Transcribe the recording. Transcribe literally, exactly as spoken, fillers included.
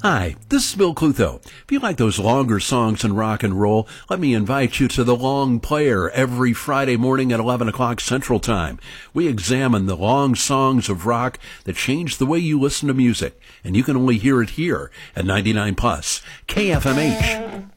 Hi, this is Bill Clutho. If you like those longer songs in rock and roll, let me invite you to The Long Player every Friday morning at eleven o'clock Central Time. We examine the long songs of rock that change the way you listen to music, and you can only hear it here at ninety-nine plus K F M H.